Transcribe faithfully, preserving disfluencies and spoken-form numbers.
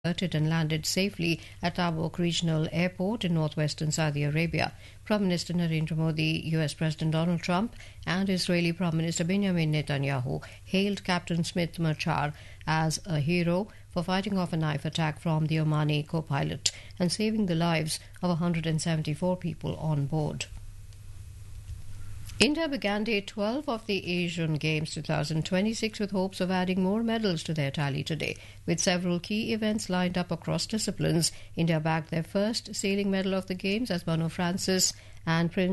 and landed safely at Tabuk Regional Airport in northwestern Saudi Arabia. Prime Minister Narendra Modi, U S President Donald Trump and Israeli Prime Minister Benjamin Netanyahu hailed Captain Smith Machar as a hero for fighting off a knife attack from the Omani co-pilot and saving the lives of one hundred seventy-four people on board. India began day twelve of the Asian Games twenty twenty-six with hopes of adding more medals to their tally today. With several key events lined up across disciplines, India bagged their first sailing medal of the Games as Manu Francis and Prince